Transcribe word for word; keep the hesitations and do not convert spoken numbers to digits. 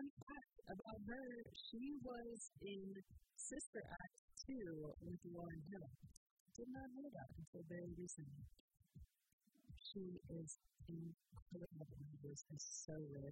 fact about her, she was in Sister Act two with Lauryn Hill. Did not know that until very recently. She is incredible. This is so rich.